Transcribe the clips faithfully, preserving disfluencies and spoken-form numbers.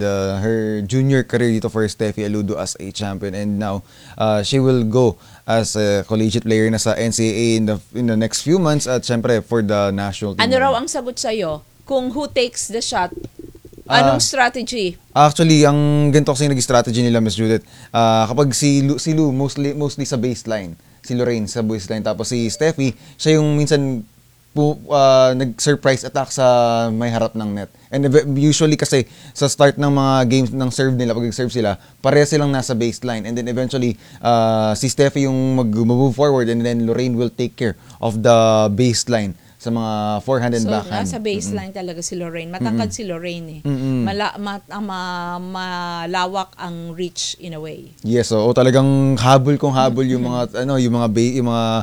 uh, her junior career dito for Steffi Aludo as a champion, and now uh, she will go as a collegiate player na sa N C A A in the in the next few months at syempre for the national team. Ano raw ang sagot sa'yo? Kung who takes the shot, anong uh, strategy? Actually, ang ganito kasi naging strategy nila, Miss Judith. Uh, kapag si Lu, si Lu mostly, mostly sa baseline, si Lorraine sa baseline, tapos si Steffi, siya yung minsan pu, uh, nag-surprise attack sa may harap ng net. And usually kasi sa start ng mga games ng serve nila, pag nag-serve sila, pareha silang nasa baseline. And then eventually, uh, si Steffi yung mag-move forward, and then Lorraine will take care of the baseline sa mga forehand and so, backhand. So, nasa baseline mm-hmm. talaga si Lorraine. Matangkad mm-hmm. si Lorraine eh. Mm-hmm. Mala, ma, ma, malawak ang reach in a way. Yes, so oh, talagang habol kung habol mm-hmm. yung mga ano, yung mga ba- yung mga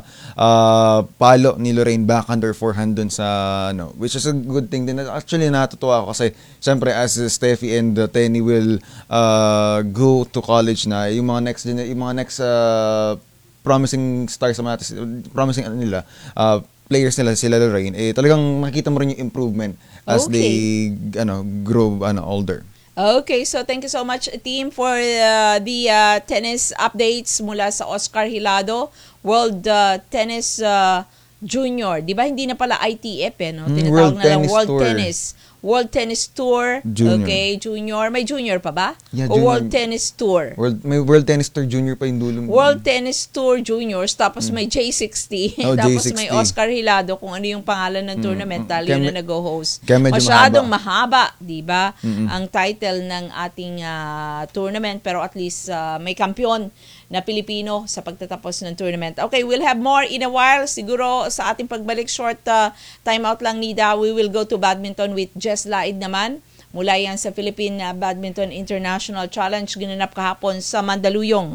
uh, palo ni Lorraine backhand or forehand dun sa ano, which is a good thing din. Actually, natutuwa ako kasi syempre as Steffi and uh, Tenny will uh, go to college na, yung mga next yung mga next uh, promising stars sa mga promising ano nila, uh, players nila, sila Lorraine, eh talagang makikita mo rin yung improvement as okay. they ano grow ano older. Okay, so thank you so much team for uh, the uh, tennis updates mula sa Oscar Hilado World uh, Tennis uh, Junior. 'Di ba hindi na pala I T F eh, no? Tinatawag na lang World Tour. Tennis World Tennis Tour, junior. Okay, junior. May junior pa ba? Yeah, o World Tennis Tour? World, may World Tennis Tour Junior pa yung dulo. World Tennis Tour Juniors, tapos mm. may J sixty, oh, tapos J sixty. May Oscar Hilado kung ano yung pangalan ng tournament, mm. dahil yun na nag-host. Masyadong mahaba, mahaba di ba? Mm-hmm. Ang title ng ating uh, tournament, pero at least uh, may kampiyon na Pilipino sa pagtatapos ng tournament. Okay, we'll have more in a while. Siguro sa ating pagbalik, short uh, timeout lang, Nida. We will go to badminton with Jess Laid naman. Mula yan sa Philippine uh, Badminton International Challenge, ginanap kahapon sa Mandaluyong.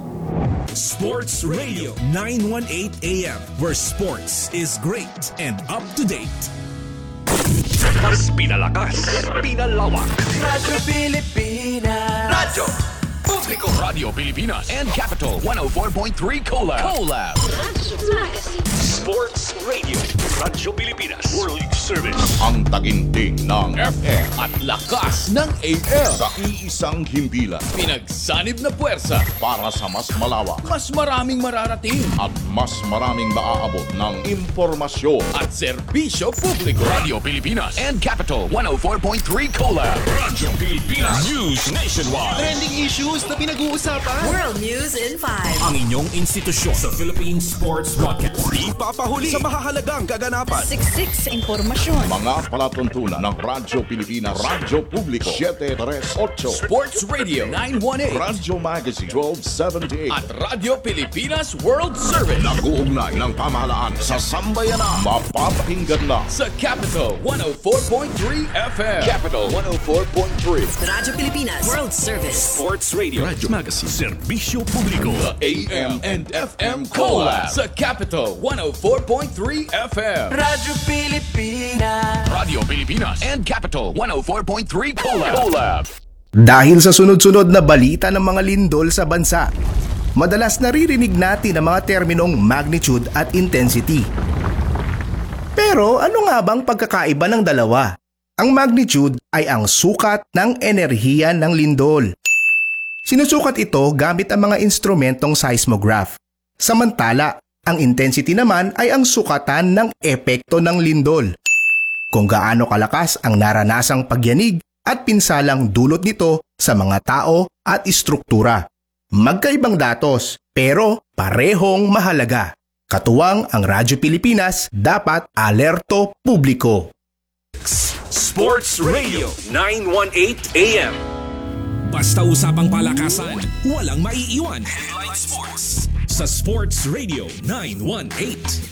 Sports Radio nine eighteen A M, where sports is great and up to date. Mas pinalakas, pinalawak. Radyo Pilipinas. Radyo Publiko Radio Pilipinas and Capital one oh four point three Collab. Collab. Sports Radio Radyo Pilipinas World Service. Ang taginting ng F M at lakas ng A M. Sa iisang himpilan. Pinagsanib na puwersa Para sa mas malawak. Mas maraming mararating. At mas maraming maaabot ng impormasyon. At serbisyo publiko. Radio Pilipinas and Capital one oh four point three Collab. Radyo Pilipinas News Nationwide. Trending issues na pinag-uusapan. World News in five. Ang inyong institusyon sa Philippine Sports Broadcast. Di papahuli sa mahahalagang kaganapan. Siksik sa impormasyon. Mga palatuntunan ng Radyo Pilipinas, Radyo Publiko seven thirty-eight. Sports Radio nine eighteen. Radyo Magazine twelve seventy-eight. At Radyo Pilipinas World Service. Nag-uugnay ng pamahalaan sa sambayanan. Mapapakinggan na sa Capital one oh four point three F M. Capital one oh four point three. Radyo Pilipinas World Service. Sports Radio. Radyo Magazine. Serbisyo Publiko. The A M and F M Collab sa Capital one oh four point three F M. Radyo Pilipinas. Radio Pilipinas and Capital one oh four point three Collab. Collab. Dahil sa sunod-sunod na balita ng mga lindol sa bansa, madalas naririnig natin ang mga terminong magnitude at intensity. Pero ano nga bang pagkakaiba ng dalawa? Ang magnitude ay ang sukat ng enerhiya ng lindol. Sinusukat ito gamit ang mga instrumentong seismograph. Samantala, ang intensity naman ay ang sukatan ng epekto ng lindol. Kung gaano kalakas ang naranasang pagyanig at pinsalang dulot nito sa mga tao at istruktura. Magkaibang datos, pero parehong mahalaga. Katuwang ang Radyo Pilipinas, dapat alerto publiko. Sports Radio nine eighteen A M. Basta usapang palakasan, walang maiiwan. Headline Sports sa Sports Radio nine eighteen.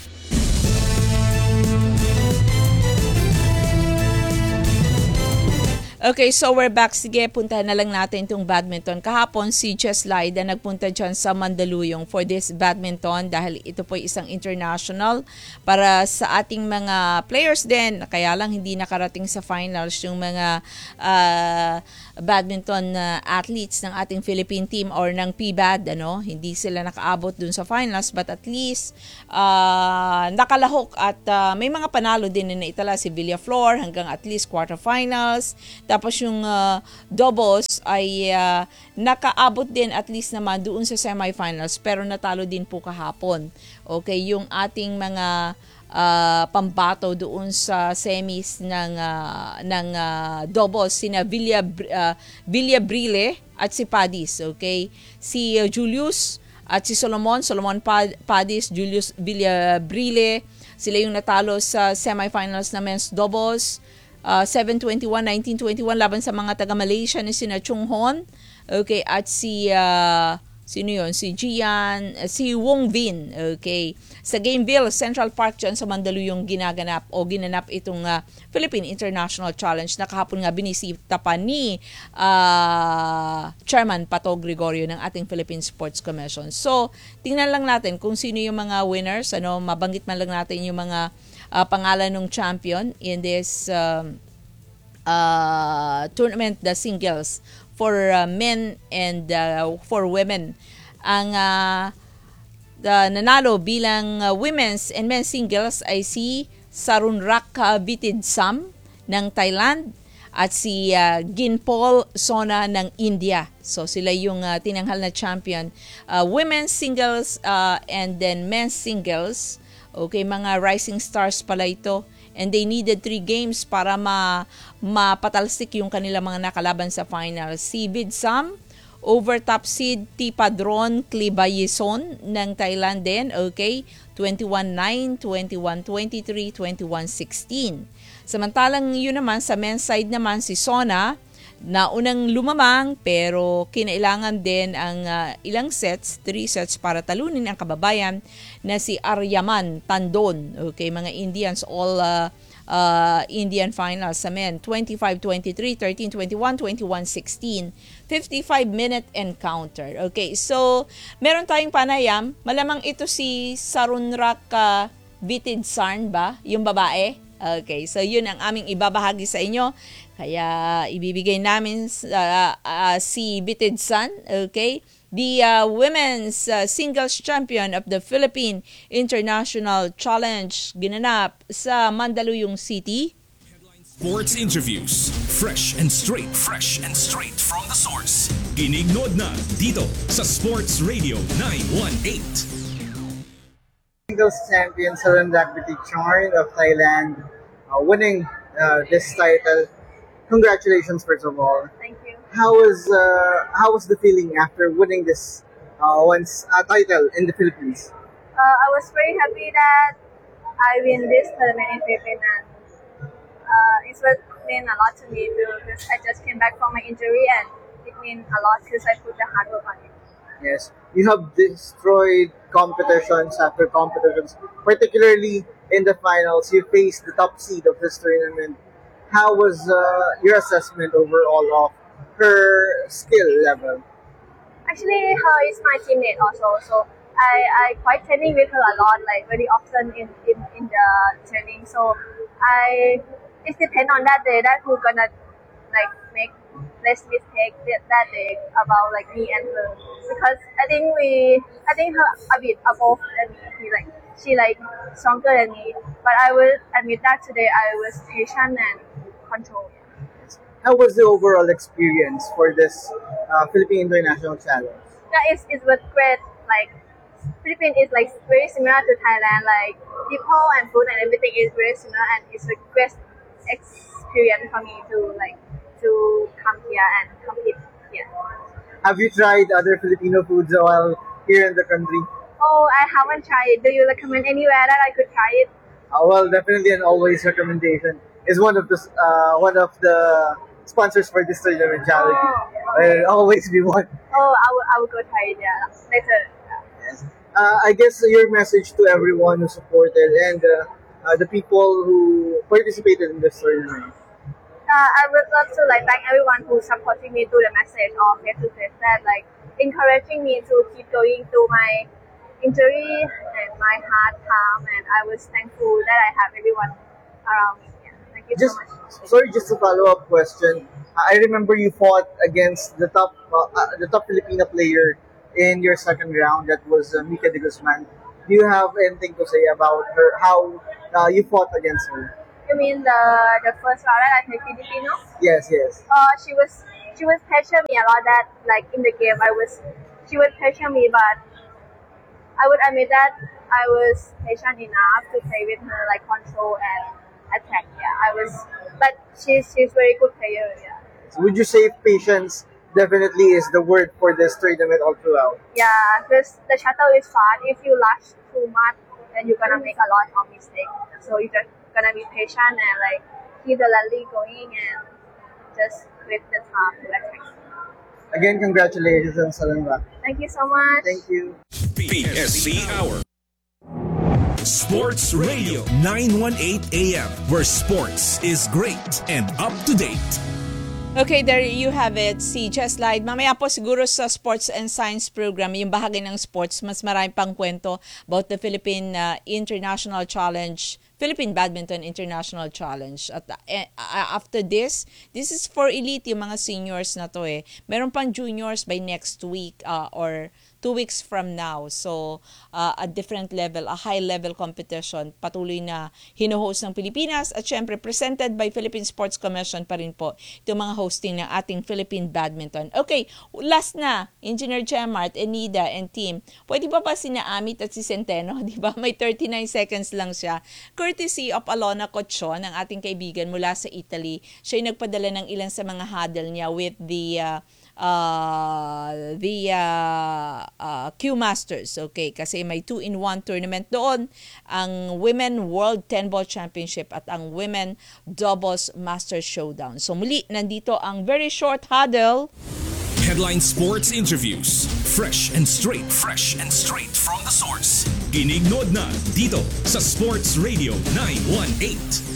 Okay, so we're back. Sige, puntahan na lang natin itong badminton. Kahapon, si Jess Laida nagpunta dyan sa Mandaluyong for this badminton dahil ito po isang international para sa ating mga players din. Kaya lang hindi nakarating sa finals yung mga uh, badminton uh, athletes ng ating Philippine team or ng P B A D. Ano? Hindi sila nakaabot dun sa finals, but at least uh, nakalahok at uh, may mga panalo din na naitala si Villaflor hanggang at least quarterfinals. Tapos yung uh, doubles ay uh, nakaabot din at least naman doon sa semifinals pero natalo din po kahapon. Okay, yung ating mga uh, pambato doon sa semis ng uh, ng uh, doubles sina Villa uh, Villabrile at si Padis, okay? Si uh, Julius at si Solomon, Solomon Padis, Julius Villabrile, sila yung natalo sa semifinals na men's doubles. Uh, seven twenty-one, nineteen twenty-one laban sa mga taga-Malaysia ni sina Chung Hon. Okay, at si uh, sino yun? Si Gian, uh, si Wong Vin. Okay. Sa Gameville, Central Park dyan sa Mandaluyong ginaganap o ginanap itong uh, Philippine International Challenge na kahapon nga binisita pa ni uh, Chairman Pato Gregorio ng ating Philippine Sports Commission. So, tingnan lang natin kung sino yung mga winners. Ano, mabanggit man lang natin yung mga uh, pangalan ng champion in this um, uh, tournament, the singles for uh, men and uh, for women. Ang uh, the nanalo bilang uh, women's and men's singles ay si Sarunrak Vitidsam ng Thailand at si uh, Ginpol Sona ng India. So sila yung uh, tinanghal na champion. Uh, women's singles uh, and then men's singles. Okay, mga rising stars pala ito. And they needed three games para ma mapatalsik yung kanilang mga nakalaban sa final. Si Vidsam over top seed Tipadron Klibayeson ng Thailand din, okay? twenty-one nine, twenty-one twenty-three, twenty-one sixteen. Samantalang yun naman, sa men's side naman, si Sona, na unang lumamang pero kinailangan din ang uh, ilang sets, three sets para talunin ang kababayan na si Aryaman Tandon. Okay, mga Indians, all uh, uh, Indian finals sa men. twenty-five twenty-three, thirteen twenty-one, twenty-one sixteen. fifty-five minute encounter. Okay, so meron tayong panayam. Malamang ito si Sarunrak uh, Vitidsarn ba? Yung babae? Okay, so yun ang aming ibabahagi sa inyo. Kaya ibibigay namin uh, uh, si Vitidsan, okay? The uh, women's uh, singles champion of the Philippine International Challenge ginanap sa Mandaluyong City. Sports interviews. Fresh and straight. Fresh and straight from the source. Inignod na dito sa Sports Radio nine one eight. Singles champion Sarunrak Vitidsarn of Thailand uh, winning uh, this title. Congratulations, first of all. Thank you. How was uh, how was the feeling after winning this uh, once uh, title in the Philippines? Uh, I was very happy that I win this tournament in Philippines, and uh, it will mean a lot to me too because I just came back from my injury, and it means a lot because I put the hard work on it. Yes, you have destroyed competitions after competitions, particularly in the finals. You faced the top seed of this tournament. How was uh, your assessment overall of her skill level? Actually, her is my teammate also, so I, I quite training with her a lot, like very often in, in, in the training. So I it depends on that day that who's gonna like make less mistake that, that day about like me and her, because I think we I think her a bit above than me. He like she like stronger than me, but I will admit that today I was patient and control. How was the overall experience for this uh, Philippine International Challenge? Yeah, it's it's was great. Like Philippines is like very similar to Thailand. Like people and food and everything is very similar, and it's a great experience for me to like to come here and compete here. Have you tried other Filipino foods while here in the country? Oh, I haven't tried it. Do you recommend anywhere that I could try it? Uh, well, definitely an always recommendation is one of the uh, one of the sponsors for this tournament challenge. Oh, okay. Will always be one. Oh, I will, I will go try it. Yeah, later. Yes. Uh, I guess your message to everyone who supported and uh, uh, the people who participated in this tournament. Uh, I would love to like thank everyone who supported me through the message or face to face, that like encouraging me to keep going through my injury and my hard time, and I was thankful that I have everyone around me. Yeah. Thank you Just so much. sorry, just a follow up question. I remember you fought against the top uh, uh, the top Filipina player in your second round. That was uh, Mika de Guzman. Do you have anything to say about her? How uh, you fought against her? It You mean the the first round that I played Filipino? Yes, yes. Uh, she was she was pressure me a lot. That like in the game, I was she would pressure me, but I would admit that I was patient enough to play with her, like control and attack. Yeah, I was, but she's she's very good player. Yeah. So would you say patience definitely is the word for this tournament all throughout? Yeah, because the shuttle is fast. If you rush too much, then you're gonna make a lot of mistakes. So you just gonna be patient and like keep the rally going and just wait the time to attack. Again, congratulations on Salonga. Thank you so much. Thank you. P S C Hour. Sports Radio nine eighteen A M, where sports is great and up to date. Okay, there you have it, si Jess Light. Mamaya po siguro sa Sports and Science program, yung bahagi ng sports, mas marami pang kwento about the Philippine uh, International Challenge, Philippine Badminton International Challenge. At uh, after this, this is for elite, yung mga seniors na to eh. Meron pang juniors by next week uh, or two weeks from now. So, uh, a different level, a high-level competition. Patuloy na hinuhost ng Pilipinas at syempre presented by Philippine Sports Commission pa rin po itong mga hosting ng ating Philippine Badminton. Okay, last na, Engineer Gemart, Enida, and team. Pwede ba pa sina Amit at si Centeno? Di ba? May thirty-nine seconds lang siya. Courtesy of Alona Coccion, ang ating kaibigan mula sa Italy. Siya yung nagpadala ng ilan sa mga huddle niya with the uh, uh, the uh, uh, Q Masters, okay? Kasi may two-in-one tournament doon, ang Women World ten Ball Championship at ang Women Doubles Masters Showdown. So muli, nandito ang very short huddle. Headline sports interviews. Fresh and straight. Fresh and straight from the source. Ginignod na dito sa Sports Radio nine eighteen.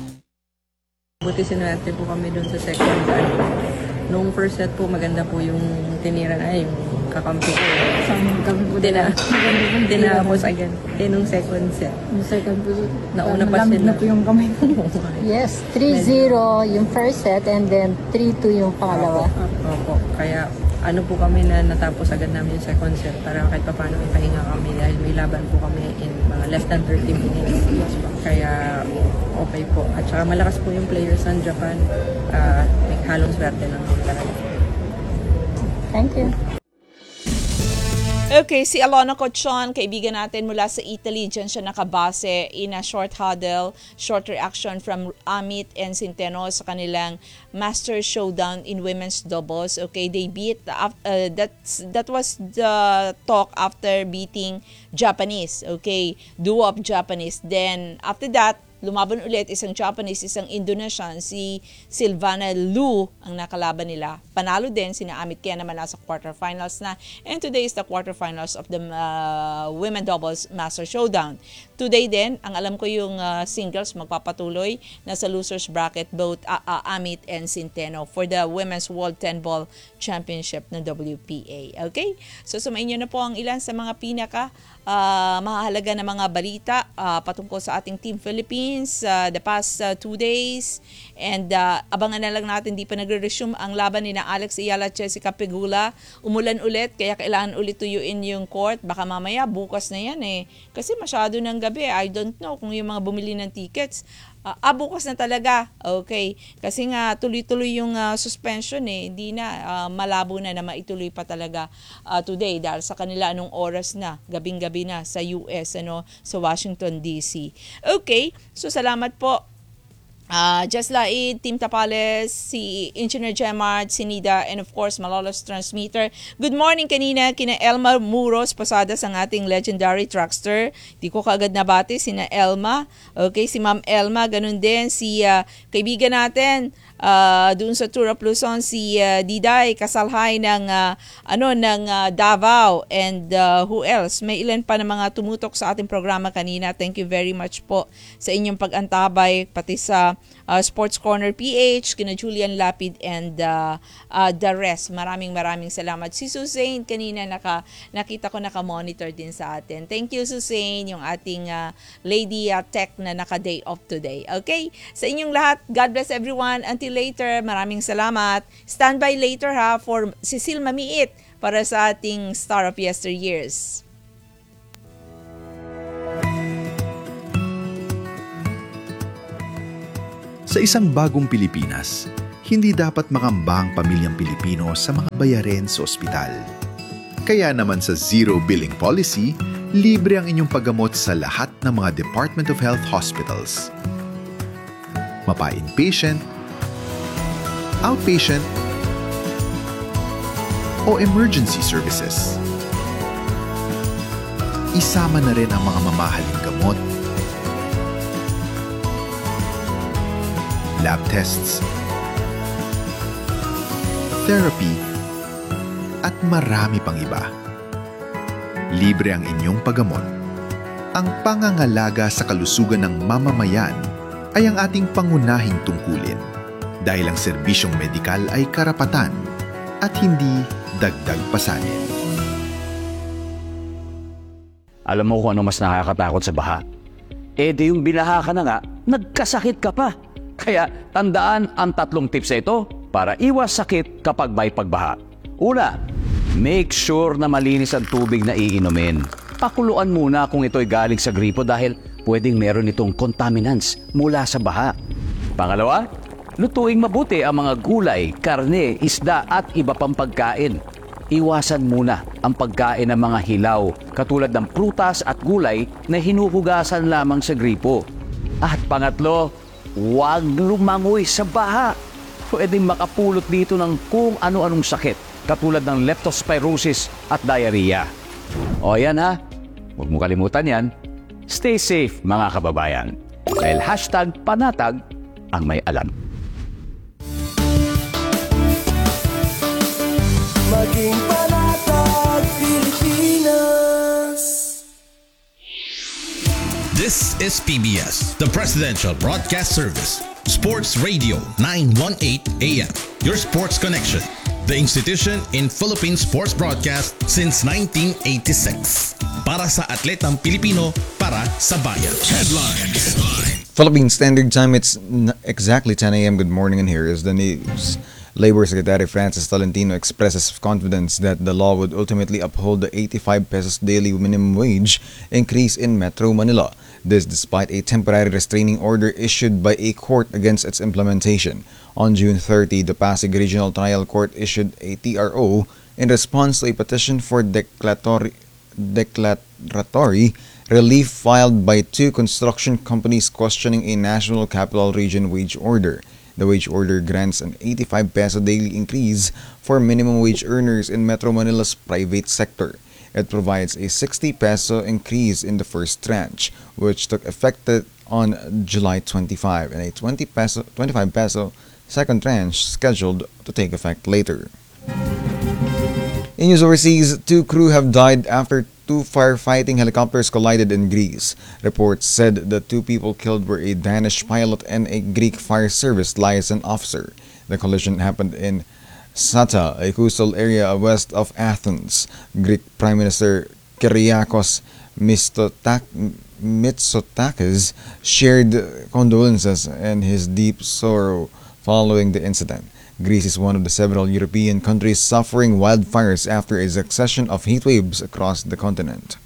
Buti sinwerte po kami dun sa second set. Noong first set po, maganda po yung tinira na yung kakampi ko. Saan kami po Dina, dinapos agad. Eh, nung second set. Yung second po, nauna pa sila. na po yung kamay ko. Yes, three zero yung first set and then three two yung pangalawa. Opo, kaya ano po kami na natapos agad namin yung second set para kahit pa paano ipahinga kami dahil may laban po kami in mga less than thirty minutes. Kaya okay po. At saka malakas po yung players ng Japan. Uh, may halong swerte lang po talaga. Thank you. Okay, si Alona Coccion, kaibigan natin mula sa Italy, dyan siya nakabase in a short huddle, short reaction from Amit and Centeno sa kanilang Master Showdown in women's doubles. Okay, they beat, uh, that's, that was the talk after beating Japanese, okay, duo of Japanese. Then, after that, lumaban ulit isang Japanese, isang Indonesian, si Silvana Liu ang nakalaban nila. Panalo din, sina Amit, kaya naman nasa quarterfinals na. And today is the quarterfinals of the uh, Women Doubles Master Showdown. Today din, ang alam ko yung uh, singles magpapatuloy na sa losers bracket, both uh, uh, Amit and Centeno for the Women's World ten Ball Championship ng W P A. Okay? So sumayin nyo na po ang ilan sa mga pinaka uh, mahalaga na mga balita uh, patungkol sa ating Team Philippines uh, the past uh, two days. And uh, abangan na lang natin, di pa nagre-resume ang laban ni na Alex Ayala at Jessica Pegula. Umulan ulit, kaya kailangan ulit tuyuin yung court. Baka mamaya, bukas na yan eh. Kasi masyado ng gabi. I don't know kung yung mga bumili ng tickets. Uh, ah, bukas na talaga. Okay. Kasi nga, tuloy-tuloy yung uh, suspension eh. Hindi na, uh, malabo na na maituloy pa talaga uh, today dahil sa kanila anong oras na, gabing-gabi na sa U S, ano, sa Washington D C. Okay. So, salamat po. Uh, Just Laid, Team Tapales, si Engineer Gemart, si Nida, and of course, Malolos Transmitter. Good morning kanina, kina Elma Muros, pasadas ang ating legendary truckster. Di ko kaagad nabati, sina Elma. Okay, si Ma'am Elma, ganun din. Si uh, kaibigan natin, uh, doon sa Tour of Luzon, si uh, Diday, kasalhay ng, uh, ano, ng uh, Davao. And uh, who else? May ilan pa na mga tumutok sa ating programa kanina. Thank you very much po sa inyong pag-antabay, pati sa Uh, Sports Corner P H, kina Julian Lapid and uh, uh, the rest. Maraming maraming salamat. Si Suzanne kanina naka, nakita ko naka-monitor din sa atin. Thank you Suzanne, yung ating uh, lady uh, tech na naka-day off today. Okay? Sa inyong lahat, God bless everyone. Until later, maraming salamat. Stand by later ha for Cecile Mamiit para sa ating Star of Yesteryears. Sa isang bagong Pilipinas, hindi dapat makamba ang pamilyang Pilipino sa mga bayarin sa ospital. Kaya naman sa Zero Billing Policy, libre ang inyong paggamot sa lahat ng mga Department of Health hospitals. Mapa-inpatient, outpatient, o emergency services. Isama na rin ang mga mamahaling gamot, lab tests, therapy, at marami pang iba. Libre ang inyong paggamot. Ang pangangalaga sa kalusugan ng mamamayan ay ang ating pangunahing tungkulin dahil ang serbisyong medikal ay karapatan at hindi dagdag pasanin. Alam mo kung ano mas nakakatakot sa baha? Eh di yung binaha ka na nga, nagkasakit ka pa. Kaya tandaan ang tatlong tips na ito para iwas sakit kapag may pagbaha. Una, make sure na malinis ang tubig na iinumin. Pakuluan muna kung ito'y galing sa gripo dahil pwedeng meron itong contaminants mula sa baha. Pangalawa, lutuing mabuti ang mga gulay, karne, isda at iba pang pagkain. Iwasan muna ang pagkain ng mga hilaw katulad ng prutas at gulay na hinuhugasan lamang sa gripo. At pangatlo, huwag lumangoy sa baha. Pwedeng makapulot dito ng kung ano-anong sakit katulad ng leptospirosis at diarrhea. O yan ha, huwag mo kalimutan yan. Stay safe mga kababayan. Dahil hashtag panatag ang may alam. Maging panatag Pilipinas. This is P B S, the Presidential Broadcast Service. Sports Radio nine eighteen A M. Your sports connection. The institution in Philippine sports broadcast since nineteen eighty-six. Para sa atletang Pilipino, para sa bayan. Headlines. Philippine Standard Time, it's n- exactly ten a.m. Good morning, and here is the news. Labor Secretary Francis Tolentino expresses confidence that the law would ultimately uphold the eighty-five pesos daily minimum wage increase in Metro Manila. This despite a temporary restraining order issued by a court against its implementation. On June thirtieth, the Pasig Regional Trial Court issued a T R O in response to a petition for declaratory, declaratory relief filed by two construction companies questioning a National Capital Region wage order. The wage order grants an eighty-five peso daily increase for minimum wage earners in Metro Manila's private sector. It provides a sixty peso increase in the first tranche, which took effect on July twenty-fifth, and a twenty peso, twenty-five peso second tranche scheduled to take effect later. In news overseas, two crew have died after two firefighting helicopters collided in Greece. Reports said the two people killed were a Danish pilot and a Greek fire service liaison officer. The collision happened in Sata, a coastal area west of Athens. Greek Prime Minister Kyriakos Mitsotakis shared condolences and his deep sorrow following the incident. Greece is one of the several European countries suffering wildfires after a succession of heat waves across the continent.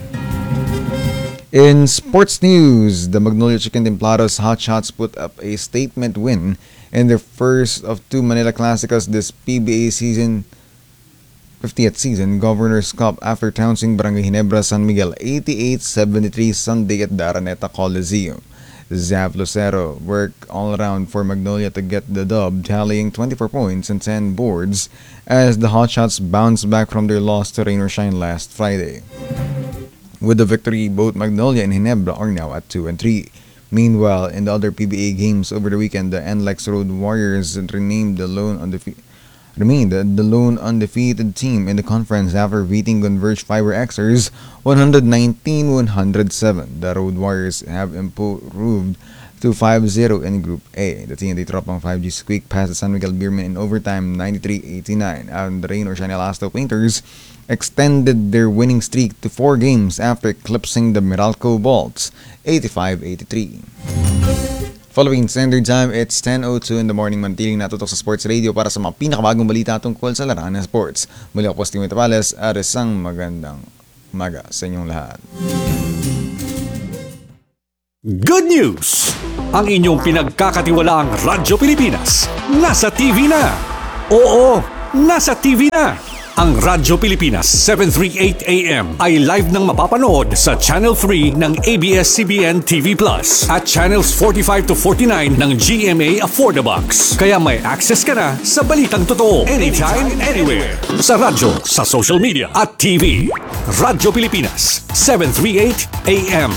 In sports news, the Magnolia Chicken Templados Hotshots put up a statement win in their first of two Manila Clásicos this P B A season, fiftieth season, Governor's Cup after trouncing Barangay Ginebra San Miguel eighty-eight seventy-three Sunday at Daraneta Coliseum. Zav Lucero worked all around for Magnolia to get the dub, tallying twenty-four points and ten boards as the Hotshots bounced back from their loss to Rain or Shine last Friday. With the victory, both Magnolia and Ginebra are now at two and three. Meanwhile, in the other P B A games over the weekend, the N L E X Road Warriors renamed the lone undefeated remained the lone undefeated team in the conference after beating Converge Fiber Xers one nineteen to one oh seven. The Road Warriors have improved to five zero in Group A. The T N T Tropang five G squeak past the San Miguel Beermen in overtime ninety-three eighty-nine, and the Rain or Shine Elasto Painters extended their winning streak to four games after eclipsing the Meralco Bolts eighty-five eighty-three. Following Standard Time, it's ten oh two in the morning. Mantiling natutok sa Sports Radio para sa mga pinakabagong balita tungkol sa larangan ng sports. Muli ako po si Timo Tapales at isang magandang umaga sa inyong lahat. Good news! ang inyong pinagkakatiwalaang Radyo Pilipinas nasa T V na. Oo, nasa T V na. Ang Radyo Pilipinas seven thirty-eight A M ay live nang mapapanood sa Channel three ng A B S C B N T V Plus at Channels forty-five to forty-nine ng G M A Affordabox. Kaya may access ka na sa balitang totoo anytime, anywhere. Sa radyo, sa social media at T V. Radyo Pilipinas seven thirty-eight A M.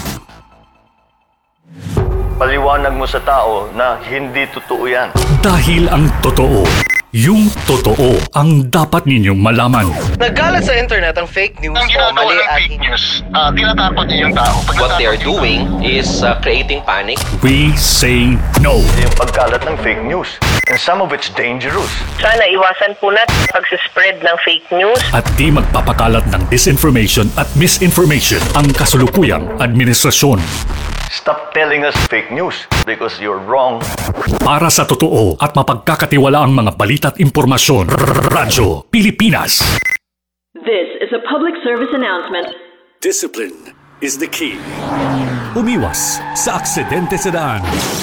Paliwanag mo sa tao na hindi totoo yan. Dahil ang totoo, yung totoo ang dapat ninyong malaman. Nagkalat sa internet ang fake news ang o mali at fake news. Uh, tinatapon niyo yung tao. What they are doing is uh, creating panic. We say no. Yung pagkalat ng fake news. And some of it's dangerous. Sana iwasan po natin pag-spread ng fake news. At di magpapakalat ng disinformation at misinformation ang kasulukuyang administrasyon. Stop telling us fake news because you're wrong. Para sa totoo at mapagkakatiwala ang mga balita at impormasyon, Radyo Pilipinas. This is a public service announcement. Discipline is the key. Umiwas sa aksidente sa daan.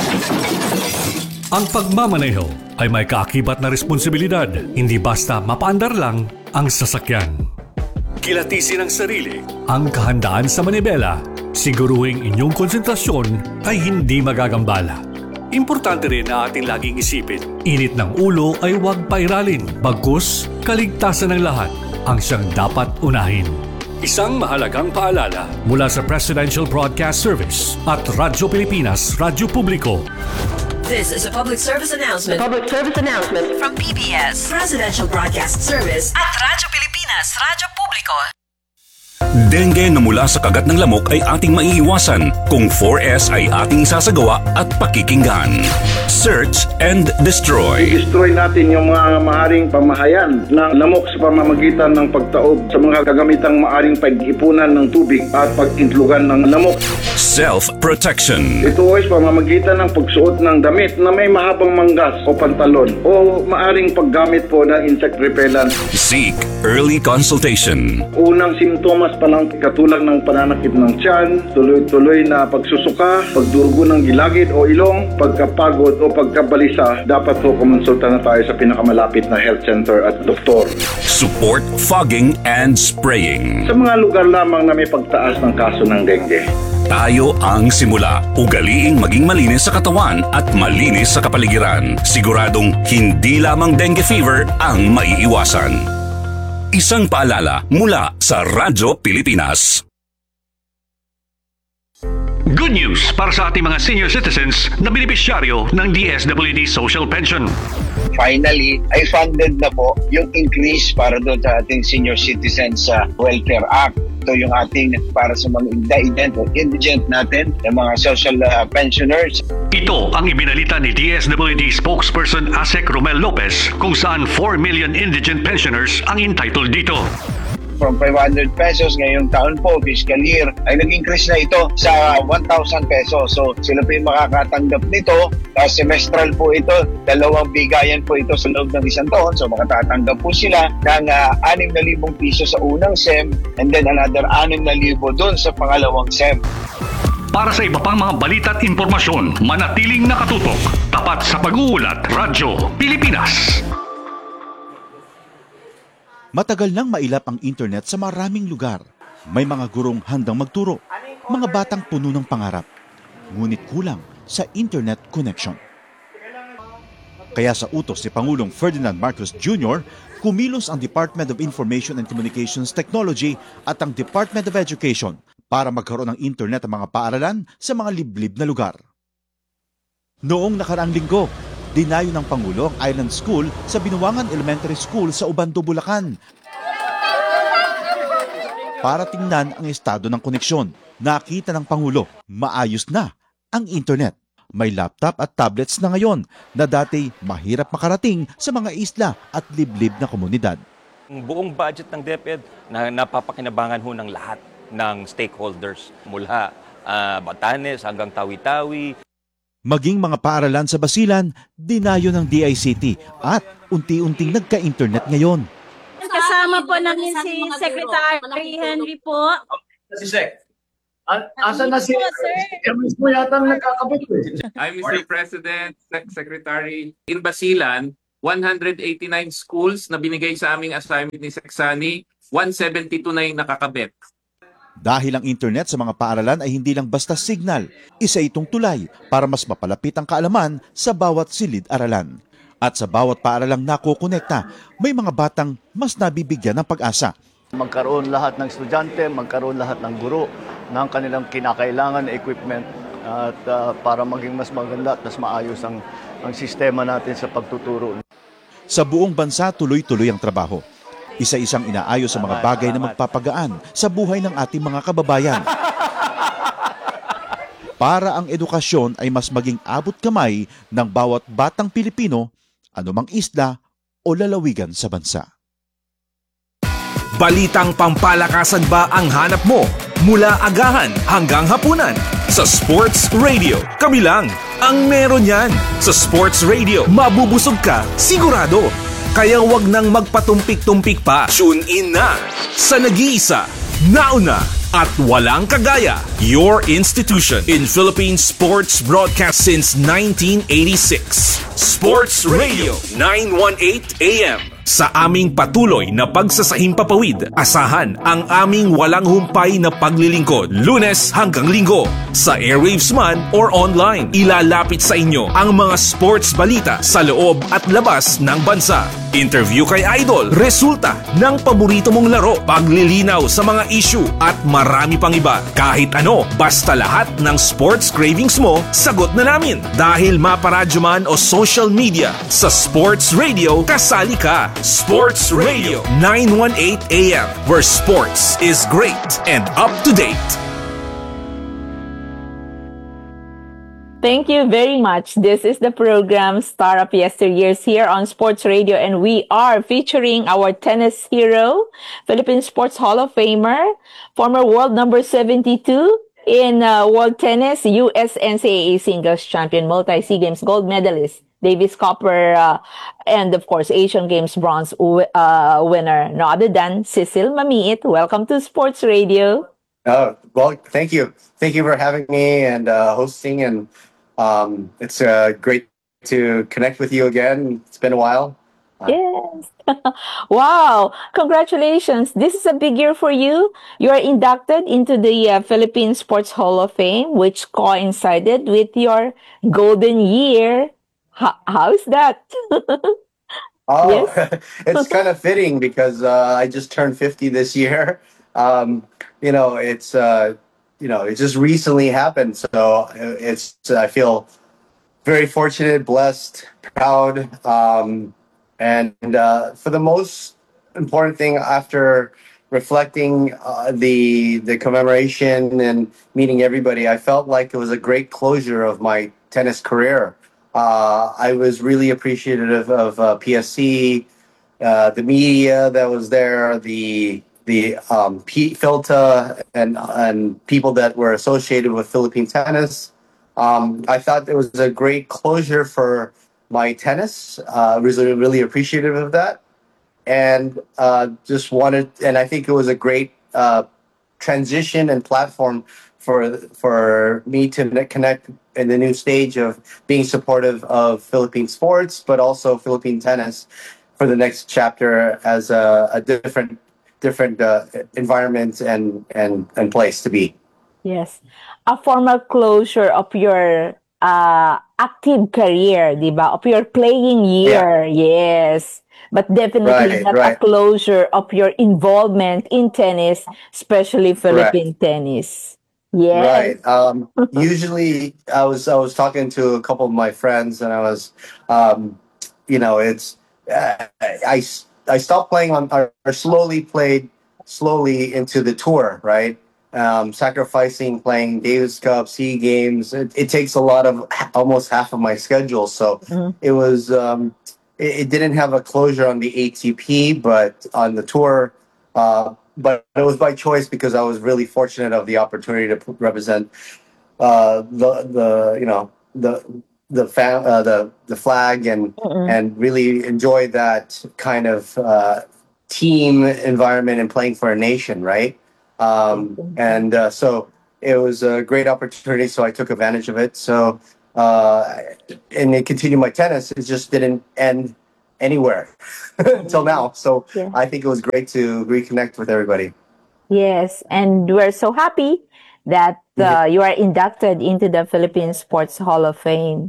Ang pagmamaneho ay may kaakibat na responsibilidad, hindi basta mapaandar lang ang sasakyan. Kilatisin ang sarili, ang kahandaan sa manibela, siguruhing inyong konsentrasyon ay hindi magagambala. Importante rin na ating laging isipin, init ng ulo ay huwag pairalin, bagkus kaligtasan ng lahat ang siyang dapat unahin. Isang mahalagang paalala mula sa Presidential Broadcast Service at Radyo Pilipinas, Radyo Publiko. This is a public service announcement. Public service announcement From P B S, Presidential Broadcast Service at Radyo Pilipinas, Radyo Publiko. Dengue na mula sa kagat ng lamok ay ating maiiwasan kung four S ay ating isasagawa at pakikinggan. Search and destroy. I-destroy natin yung mga maaring pamahayan ng lamok sa pamamagitan ng pagtaob sa mga kagamitang maaring pag-ipunan ng tubig at pag-intlugan ng lamok. Self-protection. Ito ay pamamagitan ng pagsuot ng damit na may mahabang manggas o pantalon o maaring paggamit po ng insect repellent. Seek early consultation. Unang simptomas pa lang katulad ng pananakit ng tiyan, tuloy-tuloy na pagsusuka, pagdurugo ng gilagid o ilong, pagkapagod o pagkabalisa, dapat po kumonsulta na tayo sa pinakamalapit na health center at doktor. Support fogging and spraying. Sa mga lugar lamang na may pagtaas ng kaso ng dengue. Tayo ang simula. Ugaliing maging malinis sa katawan at malinis sa kapaligiran. Siguradong hindi lamang dengue fever ang maiiwasan. Isang paalala mula sa Radyo Pilipinas. Good news para sa ating mga senior citizens na benepisyaryo ng D S W D Social Pension. Finally, ay funded na po yung increase para doon sa ating Senior Citizens uh, Welfare Act. Ito yung ating para sa mga indigent o indigent natin, yung mga social uh, pensioners. Ito ang ibinalita ni D S W D spokesperson Asek Romel Lopez kung saan four million indigent pensioners ang entitled dito. From five hundred pesos ngayong taon po, fiscal year, ay nag-increase na ito sa one thousand pesos. So sila po yung makakatanggap nito. Uh, semestral po ito, dalawang bigayan po ito sa loob ng isang taon. So makatatanggap po sila ng uh, six thousand piso sa unang S E M and then another six thousand doon sa pangalawang S E M. Para sa iba pang mga balita at impormasyon, manatiling nakatutok. Tapat sa pag-uulat, Radyo Pilipinas. Matagal nang mailap ang internet sa maraming lugar. May mga gurong handang magturo, mga batang puno ng pangarap. Ngunit kulang sa internet connection. Kaya sa utos si Pangulong Ferdinand Marcos Junior, kumilos ang Department of Information and Communications Technology at ang Department of Education para magkaroon ng internet ang mga paaralan sa mga liblib na lugar. Noong nakaraang linggo, dinayo ng Pangulo ang Island School sa Binuangan Elementary School sa Ubando, Bulacan. Para tingnan ang estado ng koneksyon, nakita ng Pangulo, maayos na ang internet. May laptop at tablets na ngayon na dati mahirap makarating sa mga isla at liblib na komunidad. Ang buong budget ng DepEd na napapakinabangan ho ng lahat ng stakeholders mula uh, Batanes hanggang Tawi-Tawi. Maging mga paaralan sa Basilan, dinayo ng D I C T at unti-unting nagka-internet ngayon. Kasama po namin si Secretary Henry po. Si Sec. A- Asa na si Emis mo yata ang nagkakabit eh. I'm Mister President, Sec- Secretary. In Basilan, one hundred eighty-nine schools na binigay sa aming assignment ni Sexani, one seventy-two na yung nakakabit. Dahil ang internet sa mga paaralan ay hindi lang basta signal, isa itong tulay para mas mapalapit ang kaalaman sa bawat silid-aralan. At sa bawat paaralang nakukonekta, may mga batang mas nabibigyan ng pag-asa. Magkaroon lahat ng estudyante, magkaroon lahat ng guro ng kanilang kinakailangan na equipment at uh, para maging mas maganda at mas maayos ang, ang sistema natin sa pagtuturo. Sa buong bansa, tuloy-tuloy ang trabaho. Isa-isang inaayos sa mga bagay na magpapagaan sa buhay ng ating mga kababayan. Para ang edukasyon ay mas maging abot kamay ng bawat batang Pilipino, anumang isla o lalawigan sa bansa. Balitang pampalakasan ba ang hanap mo? Mula agahan hanggang hapunan. Sa Sports Radio, kami lang ang meron yan. Sa Sports Radio, mabubusog ka, sigurado. Kaya wag nang magpatumpik-tumpik pa. Tune in na sa nag-iisa, nauna at walang kagaya. Your institution in Philippine sports broadcast since nineteen eighty-six. Sports Radio nine eighteen A M. Sa aming patuloy na pagsasahimpapawid, asahan ang aming walang humpay na paglilingkod, Lunes hanggang Linggo. Sa airwaves man or online, ilalapit sa inyo ang mga sports balita sa loob at labas ng bansa. Interview kay Idol, resulta ng paborito mong laro, paglilinaw sa mga issue at marami pang iba. Kahit ano, basta lahat ng sports cravings mo, sagot na namin. Dahil maparadyo man o social media, sa Sports Radio, kasali ka. Sports Radio nine eighteen A M, where sports is great and up to date. Thank you very much. This is the program Star of Yesteryears here on Sports Radio, and we are featuring our tennis hero, Philippine Sports Hall of Famer, former world number seventy-two in uh, world tennis, U S N C A A singles champion, multi-SEA Games gold medalist, Davis Copper, uh, and of course, Asian Games bronze uh, winner, no other than Cecil Mamiit. Welcome to Sports Radio. Oh, well, thank you. Thank you for having me and uh, hosting. And um, it's uh, great to connect with you again. It's been a while. Uh, Yes. Wow. Congratulations. This is a big year for you. You are inducted into the uh, Philippine Sports Hall of Fame, which coincided with your golden year. How, how is that? Oh, Yes. it's kind of fitting because uh, I just turned fifty this year. Um, you know, it's uh, you know, it just recently happened, so it's I feel very fortunate, blessed, proud, um, and uh, for the most important thing, after reflecting uh, the the commemoration and meeting everybody, I felt like it was a great closure of my tennis career. Uh, I was really appreciative of uh, P S C, uh, the media that was there, the the um, P- Filta, and and people that were associated with Philippine tennis. Um, I thought it was a great closure for my tennis. I uh, was really, really appreciative of that, and uh, just wanted. And I think it was a great uh, transition and platform for for me to connect in the new stage of being supportive of Philippine sports, but also Philippine tennis for the next chapter as a, a different different uh, environment and, and and place to be. Yes. A formal closure of your uh, active career, di ba? Of your playing year. Yes. But definitely Right, not right. a closure of your involvement in tennis, especially Philippine tennis. Yes. Right. Um, usually, I was I was talking to a couple of my friends, and I was, um, you know, it's uh, I I stopped playing on or slowly played slowly into the tour, right? Um, sacrificing playing Davis Cup, SEA Games. It, it takes a lot of almost half of my schedule, so it was um, it, it didn't have a closure on the A T P, but on the tour. Uh, but it was by choice because I was really fortunate of the opportunity to p- represent uh, the the you know the the fa- uh, the the flag and and really enjoy that kind of uh, team environment and playing for a nation, right? Um, and uh, so it was a great opportunity, so I took advantage of it. So, uh, and it continued my tennis. It just didn't end anywhere until now. So Yeah. I think it was great to reconnect with everybody. Yes, and we're so happy that uh, you are inducted into the Philippine Sports Hall of Fame.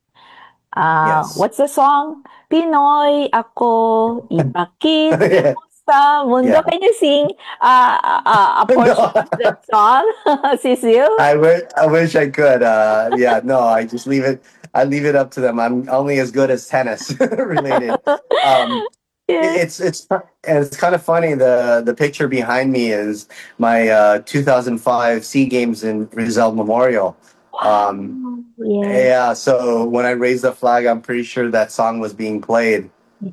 Uh, Yes. what's the song? Pinoy ako, ipakita mo sa mundo. Yeah. Can you sing uh, uh, a portion of that song, Cecile? I wish I wish I could. Uh, yeah, no, I just leave it. I leave it up to them. I'm only as good as tennis related. Um, Yeah. it's it's and it's kind of funny. The the picture behind me is my uh, two thousand five Sea Games in Rizal Memorial. Um, Yeah. yeah, so when I raised the flag, I'm pretty sure that song was being played.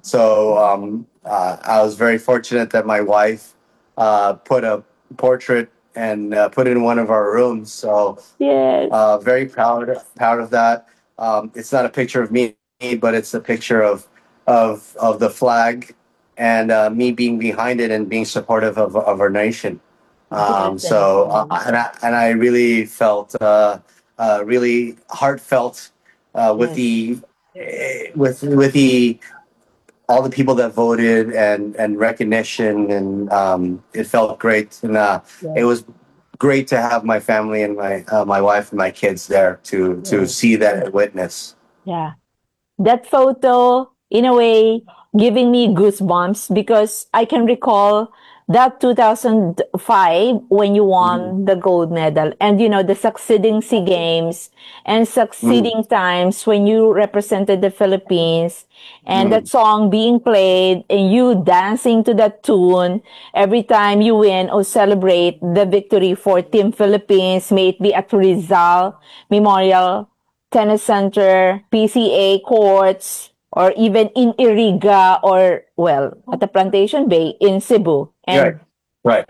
So um, uh, I was very fortunate that my wife uh, put a portrait and uh, put it in one of our rooms. So Yes. uh, very proud proud of that. Um, it's not a picture of me, but it's a picture of of of the flag and uh, me being behind it and being supportive of of our nation. Um, so uh, and I and I really felt uh, uh, really heartfelt uh, with Yes. the eh, with with the all the people that voted and and recognition, and um, it felt great, and uh, Yes. it was great to have my family and my uh, my wife and my kids there to to Yes. see that and witness. Yeah. That photo, in a way, giving me goosebumps because I can recall that two thousand five when you won the gold medal, and you know the succeeding SEA Games and succeeding times when you represented the Philippines, and that song being played and you dancing to that tune every time you win or celebrate the victory for Team Philippines, may it be at Rizal Memorial Tennis Center, P C A courts, or even in Iriga, or, well, at the Plantation Bay in Cebu. Right, And right.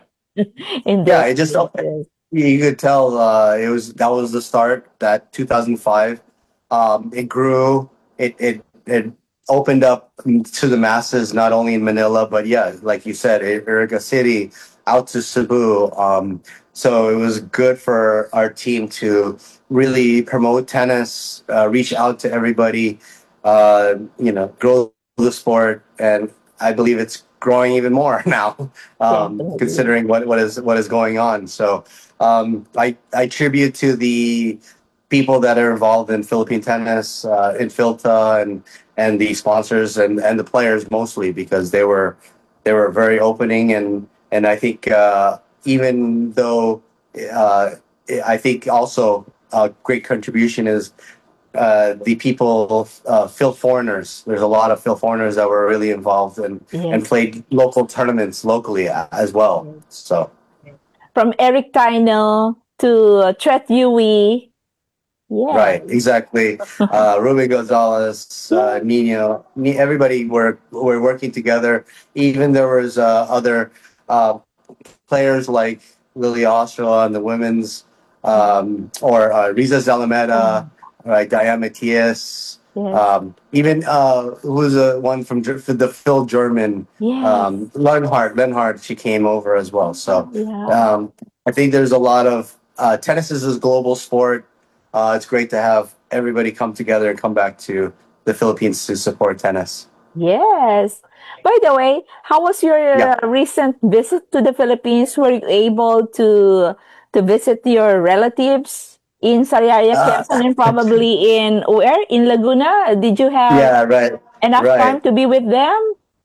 in Yeah, those it just places. you could tell uh, it was that was the start. That two thousand five, um, it grew. It it it opened up to the masses, not only in Manila, but yeah, like you said, Iriga City, out to Cebu. Um, so it was good for our team to really promote tennis, uh, reach out to everybody, uh, you know, grow the sport, and I believe it's growing even more now, um, Definitely. considering what, what is what is going on. So um, I I tribute to the people that are involved in Philippine tennis, uh, in Philta, and and the sponsors and, and the players mostly, because they were they were very opening, and and I think uh, even though uh, I think also a great contribution is uh, the people, uh, Phil foreigners. There's a lot of Phil foreigners that were really involved and and Yes. played local tournaments locally a- as well. So From Eric Taino to Tret Yui. Yeah. right, exactly. Uh, Ruben Gonzalez, uh, Nino, Ni- everybody were were working together. Even there was uh, other uh, players like Lily Oshawa on the women's, um, or uh, Riza Zalameda, right, Diane Matias, Yes. um, even uh, who's the one from Ger- the Phil German, Yes. um, Lenhart. Lenhart, she came over as well. So Yeah. um, I think there's a lot of uh, tennis is a global sport. Uh, it's great to have everybody come together and come back to the Philippines to support tennis. Yes. By the way, how was your Yeah. uh, recent visit to the Philippines? Were you able to to visit your relatives in Sariaya, Uh, Quezon, and probably in where? In Laguna? Did you have Yeah, right, enough time right. to be with them?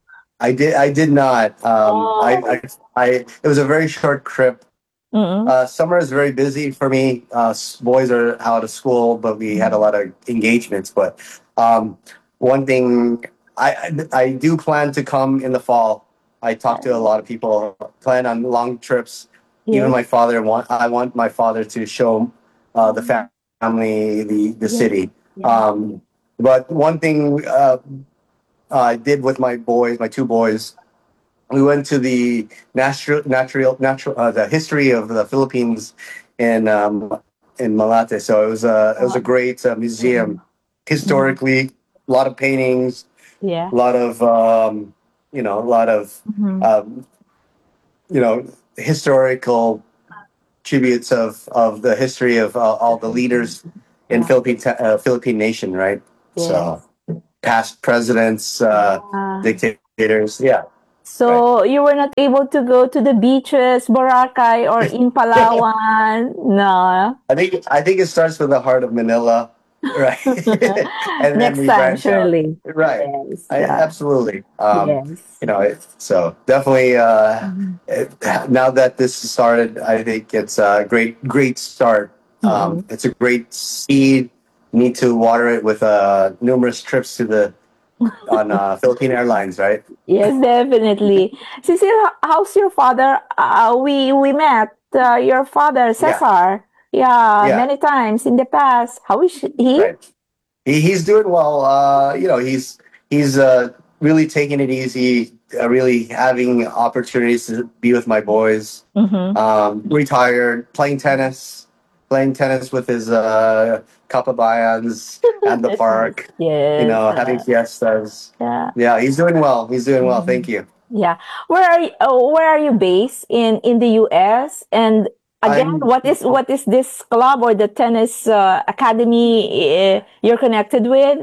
I did. I did not. Um, I, Oh. I, I. It was a very short trip. Mm-mm. Uh, summer is very busy for me. Uh, s- boys are out of school, but we had a lot of engagements. But um, one thing, I, I I do plan to come in the fall. I talked to a lot of people. Plan on long trips. Even Yes. my father want. I want my father to show uh, the fa- family the the Yeah. city. Yeah. Um, but one thing uh, I did with my boys, my two boys, we went to the natural, natural, natural, uh, the history of the Philippines in um, in Malate. So it was a it was a great uh, museum, historically, a lot of paintings, Yeah. a lot of um, you know, a lot of Mhm. um, you know, historical tributes of of the history of uh, all the leaders in Philippine uh, Philippine nation, right? So past presidents, uh, Ah. dictators, yeah. So you were not able to go to the beaches, Boracay, or in Palawan? No. I think I think it starts with the heart of Manila, right? And then Next we time, branch out, surely. right? Yes. I, Yeah. absolutely. Um, Yes. you know, it, so definitely. Uh, it, now that this started, I think it's a great, great start. Um, it's a great seed. Need to water it with uh, numerous trips to the on uh, Philippine Airlines, right? Yes, definitely. Cecile, h- how's your father? Uh, we we met uh, your father, Yeah, Cesar. Yeah, yeah. many times in the past. How is he? Right. He, he's doing well. Uh, you know, he's he's uh, really taking it easy. Uh, really having opportunities to be with my boys. Mm-hmm. Um, retired, playing tennis, playing tennis with his uh, kapabayans at the park. You Yes. know, having Uh, fiestas. yeah. Yeah, he's doing well. He's doing well. Thank you. Yeah. Where are you, oh, where are you based in in the U S? And again, I'm what is what is this club or the tennis uh, academy uh, you're connected with?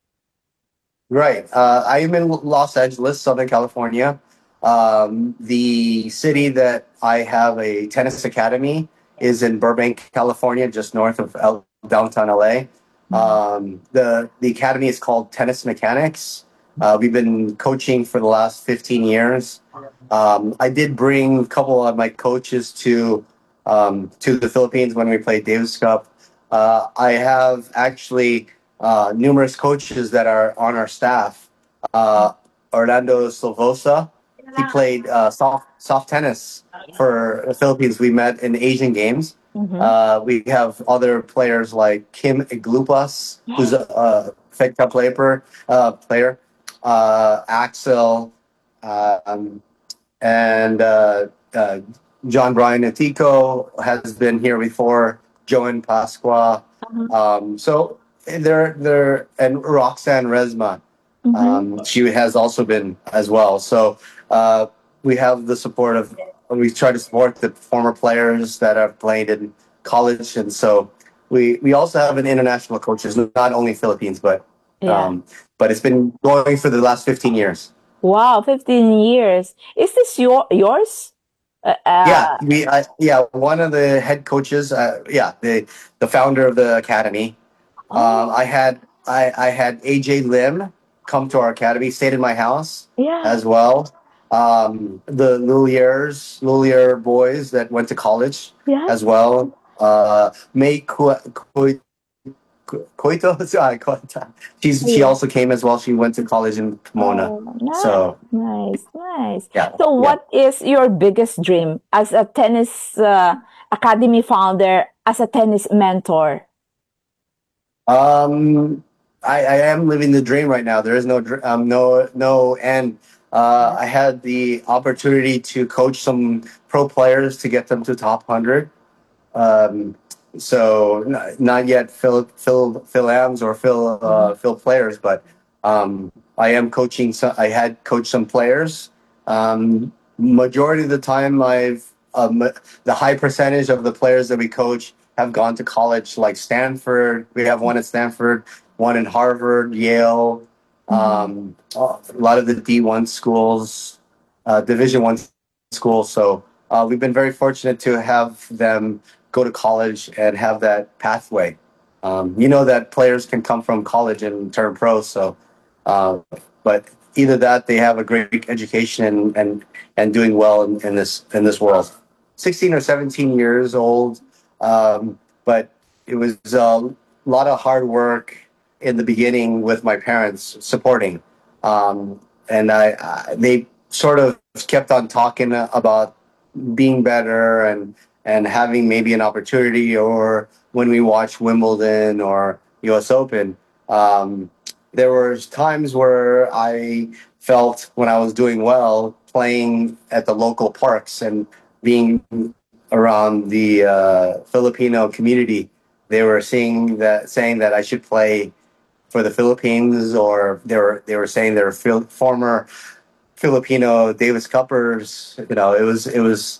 Right. Uh, I'm in Los Angeles, Southern California. Um, the city that I have a tennis academy is in Burbank, California, just north of L- downtown L A. Um, the the academy is called Tennis Mechanics. Uh, we've been coaching for the last fifteen years. Um, I did bring a couple of my coaches to um, to the Philippines when we played Davis Cup. Uh, I have actually uh, numerous coaches that are on our staff. Uh, Orlando Silvosa, he played uh, soft soft tennis for the Philippines. We met in Asian Games. Uh, we have other players like Kim Iglupas, who's a, a fake cup player, uh, player, uh, Axel, uh, um, and uh, uh, John Brian Atico has been here before. Joan Pasqua. Um, so they're they're and Roxanne Resma. Um, she has also been as well. So uh, we have the support of. We try to support the former players that have played in college, and so we we also have an international coaches, not only Philippines, but Yeah. um, but it's been going for the last fifteen years. Wow, fifteen years. Is this your yours? Uh, Yeah, uh, we uh, yeah, one of the head coaches, uh, yeah, the the founder of the academy. Um, I had I I had A J Lim come to our academy, stayed in my house Yeah. as well. Um, the Luliers, Lulier boys that went to college Yeah. as well. Uh, May Ku- Ku- Ku- Koito, sorry, Koita. She's she Yeah. also came as well. She went to college in Pomona. Oh, nice, So nice, nice. yeah, So, yeah. what is your biggest dream as a tennis uh, academy founder, as a tennis mentor? Um, I, I am living the dream right now. There is no dr- um, no no end. Uh, I had the opportunity to coach some pro players to get them to top hundred. Um, so n- not yet Phil Phil Phil Ams or Phil uh, Phil players, but um, I am coaching. Some, I had coached some players. Um, majority of the time, I've um, the high percentage of the players that we coach have gone to college, like Stanford. We have one at Stanford, one in Harvard, Yale. Um, a lot of the D one schools, uh, Division one schools. So uh, we've been very fortunate to have them go to college and have that pathway. Um, you know that players can come from college and turn pro. So, uh, but either that, they have a great education and and, and doing well in, in this in this world. Sixteen or seventeen years old, um, but it was a lot of hard work in the beginning with my parents supporting, um, and I, I they sort of kept on talking about being better and and having maybe an opportunity, or when we watch Wimbledon or U S Open, um, there was times where I felt when I was doing well playing at the local parks and being around the uh, Filipino community, they were seeing that saying that I should play for the Philippines, or they were they were saying they were fil- former Filipino Davis Cuppers. You know, it was it was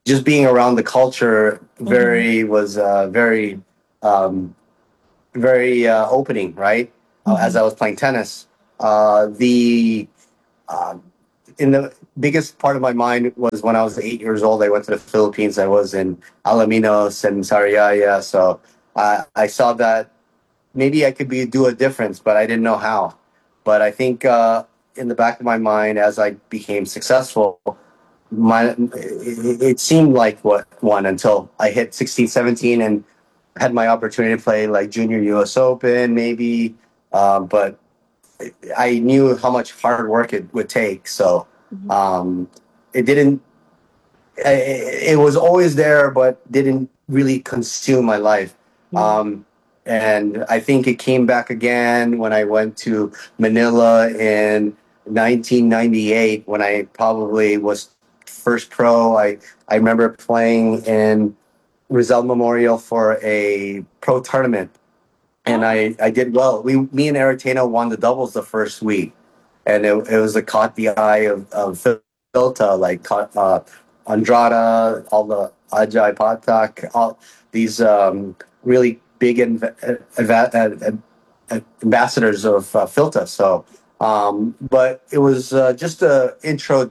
just being around the culture very mm-hmm. was uh, very um, very uh, opening, right? Mm-hmm. Uh, as I was playing tennis, uh, the uh, in the biggest part of my mind was when I was eight years old. I went to the Philippines. I was in Alaminos and Sariaya, so uh, I saw that maybe I could be do a difference, but I didn't know how. But I think uh, in the back of my mind, as I became successful, my it, it seemed like what one until I hit sixteen, seventeen and had my opportunity to play like junior U S Open, maybe. Um, but I knew how much hard work it would take. So um, it didn't, it, it was always there, but didn't really consume my life. Um, and I think it came back again when I went to Manila in nineteen ninety-eight, when I probably was first pro. I, I remember playing in Rizal Memorial for a pro tournament. And I, I did well. We, me and Aretino won the doubles the first week. And it, it was a caught the eye of, of Filta, like caught, uh, Andrada, all the Ajay Patak, all these um, really big inv- inv- uh, ambassadors of uh, Filta. So, um, but it was uh, just a intro,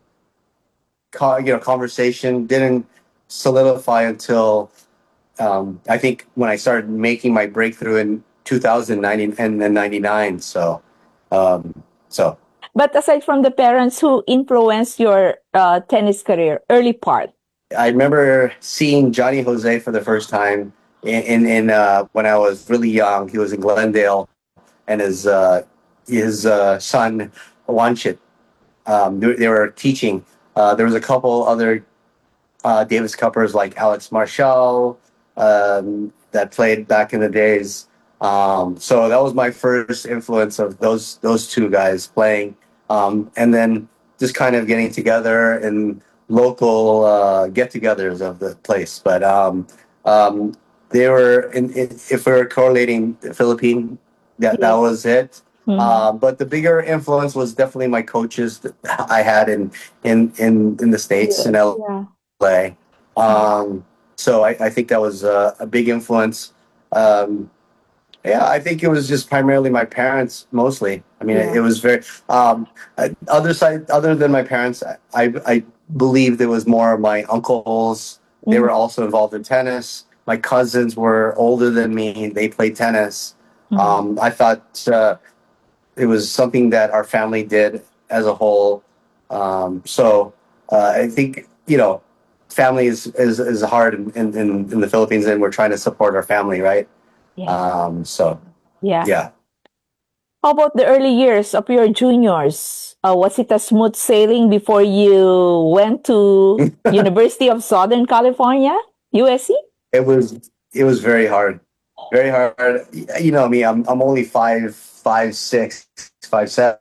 co- you know, conversation. Didn't solidify until um, I think when I started making my breakthrough in two thousand nine and then ninety-nine. So, um, so. But aside from the parents, who influenced your uh, tennis career, early part? I remember seeing Johnny Jose for the first time in, in, in uh, when I was really young. He was in Glendale, and his uh, his uh, son Wanchit. Um, they, they were teaching. Uh, there was a couple other uh, Davis Cuppers like Alex Marshall um, that played back in the days. Um, so that was my first influence of those those two guys playing, um, and then just kind of getting together and local uh, get-togethers of the place. But um, um, they were, in, in, if we were correlating the Philippine, that, that was it. Mm-hmm. Uh, but the bigger influence was definitely my coaches that I had in in, in, in the States, yeah. in L A. Yeah. Um, so I, I think that was uh, a big influence. Um, yeah, I think it was just primarily my parents, mostly. I mean, yeah. it, it was very um, other side, other than my parents. I, I believe there was more of my uncles. Mm-hmm. They were also involved in tennis. My cousins were older than me. They played tennis. Mm-hmm. Um, I thought uh, it was something that our family did as a whole. Um, so uh, I think, you know, family is, is, is hard in, in, in the Philippines, and we're trying to support our family, right? Yeah. Um, so, yeah. yeah. How about the early years of your juniors? Uh, was it a smooth sailing before you went to University of Southern California, U S C? It was, it was very hard, very hard. You know me, I'm, I'm only five, five, six, five, seven.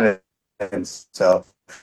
So,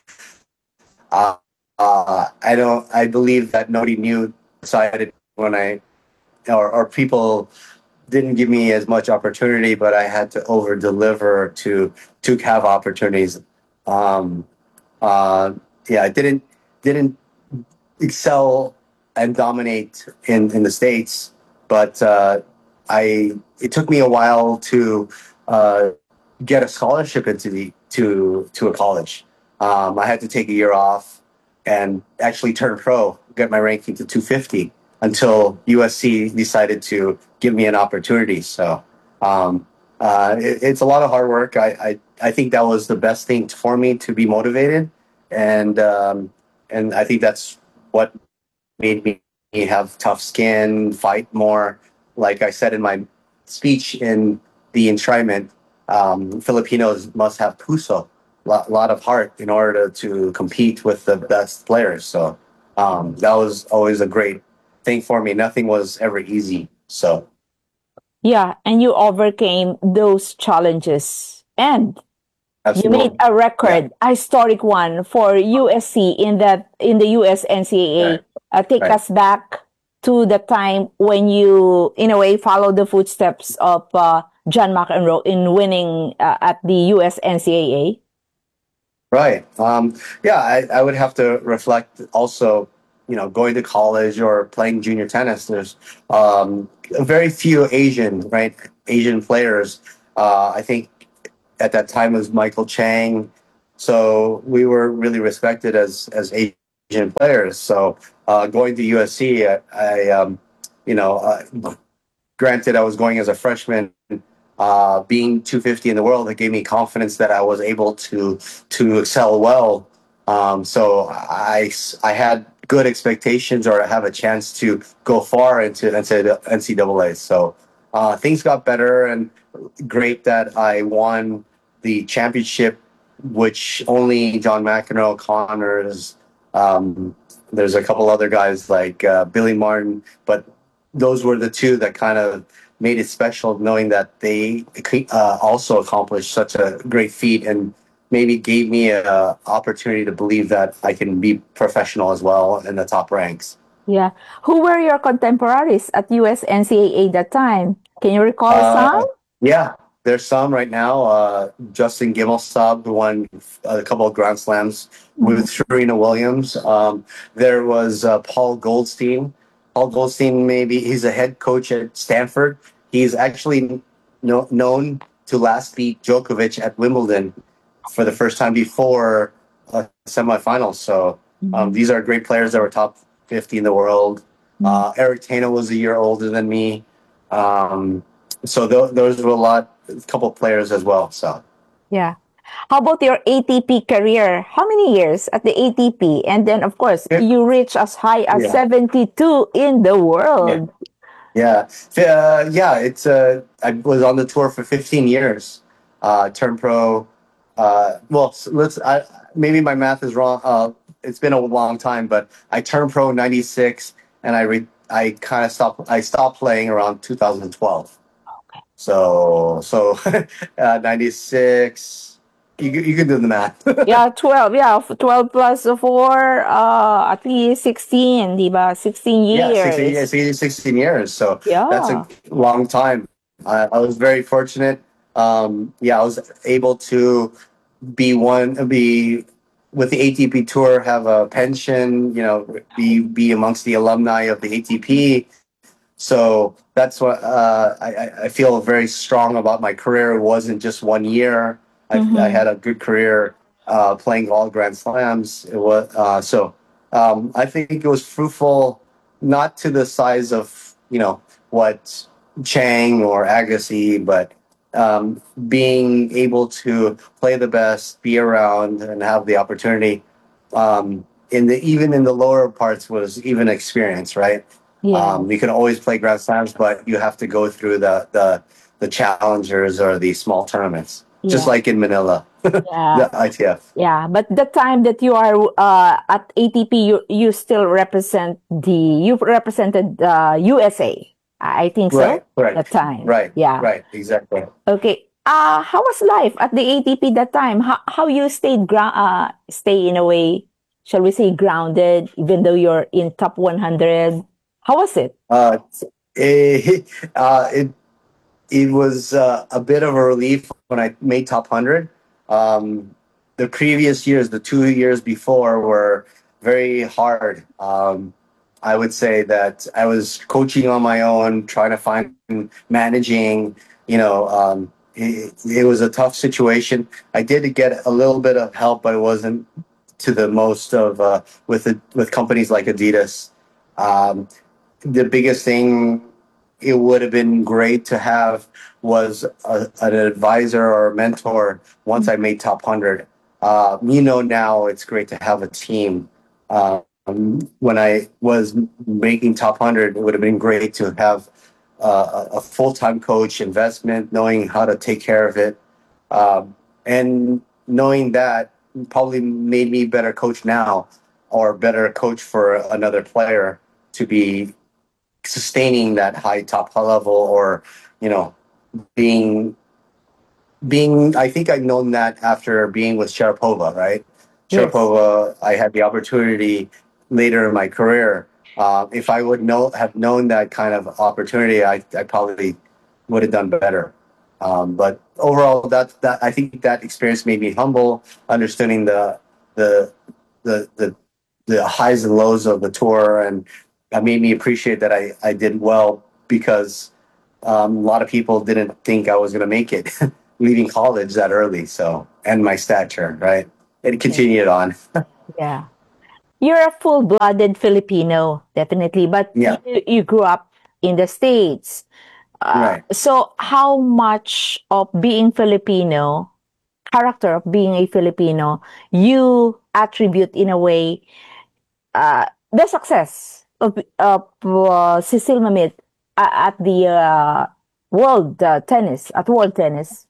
uh, uh, I don't, I believe that nobody knew, decided when I, or, or people didn't give me as much opportunity, but I had to over deliver to to have opportunities. Um, uh, yeah, I didn't didn't excel and dominate in, in the States, but uh, I it took me a while to uh, get a scholarship into the to to a college. Um, I had to take a year off and actually turn pro, get my ranking to two fifty. Until U S C decided to give me an opportunity. So um, uh, it, it's a lot of hard work. I, I, I think that was the best thing for me to be motivated. And, um, and I think that's what made me have tough skin, fight more. Like I said in my speech in the enshrinement, um, Filipinos must have puso, a lot, lot of heart in order to compete with the best players. So um, that was always a great thing for me. Nothing was ever easy. So yeah, and you overcame those challenges, and Absolutely. you made a record, yeah. a historic one for U S C in that in the U S N C A A. Right. Uh, take right. us back to the time when you, in a way, followed the footsteps of uh, John McEnroe in winning uh, at the U S N C A A. Right. Um, yeah, I, I would have to reflect also you know, going to college or playing junior tennis, there's um, very few Asian, right, Asian players. Uh, I think at that time it was Michael Chang. So we were really respected as as Asian players. So uh, going to U S C, I, I um, you know, uh, granted I was going as a freshman. Uh, being two fifty in the world, it gave me confidence that I was able to to excel well. Um, so I, I had good expectations, or I have a chance to go far into N C double A. So uh, things got better, and great that I won the championship, which only John McEnroe, Connors, um, there's a couple other guys like uh, Billy Martin, but those were the two that kind of made it special, knowing that they uh, also accomplished such a great feat, and maybe gave me an opportunity to believe that I can be professional as well in the top ranks. Yeah. Who were your contemporaries at U S N C A A that time? Can you recall Uh, some? Yeah, there's some right now. Uh, Justin Gimelstob won a couple of Grand Slams with Serena Williams. Um, there was uh, Paul Goldstein. Paul Goldstein, maybe he's a head coach at Stanford. He's actually no, known to last beat Djokovic at Wimbledon for the first time before a semifinals. So um, these are great players that were top fifty in the world. Uh, Eric Tana was a year older than me. Um, so th- those were a lot, a couple of players as well. So Yeah. How about your A T P career? How many years at the A T P? And then, of course, you reach as high as Yeah. seventy-two in the world. Yeah, uh, yeah. It's uh, I was on the tour for fifteen years. Uh, turned pro. Uh, well, so let's. I, maybe my math is wrong. Uh, it's been a long time, but I turned pro in ninety-six, and I re- I kind of stopped. I stopped playing around two thousand twelve. Okay. So so uh, ninety-six. You you can do the math. Yeah, twelve. Yeah, f- twelve plus four, uh, at least sixteen, di ba? sixteen Yeah, years. sixteen years, sixteen years. So Yeah. that's a long time. I, I was very fortunate. Um, yeah, I was able to be one, be with the A T P Tour, have a pension, you know, be be amongst the alumni of the A T P. So that's what uh, I, I feel very strong about my career. It wasn't just one year. I, Mhm. I had a good career uh, playing all Grand Slams. It was uh, so. Um, I think it was fruitful, not to the size of you know what Chang or Agassi, but um, being able to play the best, be around, and have the opportunity um, in the even in the lower parts was even experience, right? Yeah. Um, you can always play Grand Slams, but you have to go through the the the challengers or the small tournaments, just Yeah. like in Manila, Yeah. the I T F. Yeah, but the time that you are uh, at A T P, you you still represent the you represented uh, U S A. I think so. Right, right, That time. right, Yeah. right, exactly. Okay. Uh how was life at the A T P that time? How how you stayed gra- uh stay in a way, shall we say, grounded, even though you're in top one hundred? How was it? Uh, it, uh, it it was uh, a bit of a relief when I made top one hundred. Um, the previous years, the two years before, were very hard. Um, I would say that I was coaching on my own, trying to find managing. You know, um, it, it was a tough situation. I did get a little bit of help, but it wasn't to the most of uh, with the, with companies like Adidas. Um, the biggest thing it would have been great to have was a, an advisor or a mentor once I made top one hundred. Uh, you know, now it's great to have a team. Um, when I was making top one hundred, it would have been great to have uh, a, a full-time coach, investment, knowing how to take care of it. Um, and knowing that probably made me better coach now, or better coach for another player to be sustaining that high top level, or you know being being I think I've known that after being with Sharapova, right? Yes. Sharapova, I had the opportunity later in my career. Uh, if I would know have known that kind of opportunity, I, I probably would have done better. Um, but overall, that that I think that experience made me humble, understanding the the the the the highs and lows of the tour, and it made me appreciate that I, I did well because um, a lot of people didn't think I was going to make it leaving college that early. So, and my stature, right? It continued on. Yeah. You're a full-blooded Filipino, definitely, but Yeah. you, you grew up in the States. Uh, Right. So how much of being Filipino, character of being a Filipino, you attribute in a way uh, the success of, of uh, Cecile Mamit uh, at the uh, World uh, Tennis, at World Tennis?